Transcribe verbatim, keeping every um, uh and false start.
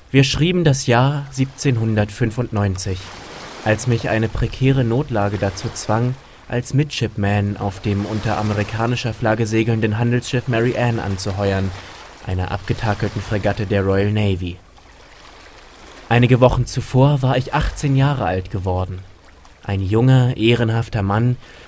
Wir schrieben das Jahr siebzehnhundertfünfundneunzig, als mich eine prekäre Notlage dazu zwang, als Midshipman auf dem unter amerikanischer Flagge segelnden Handelsschiff Mary Ann anzuheuern, einer abgetakelten Fregatte der Royal Navy. Einige Wochen zuvor war ich achtzehn Jahre alt geworden. Ein junger, ehrenhafter Mann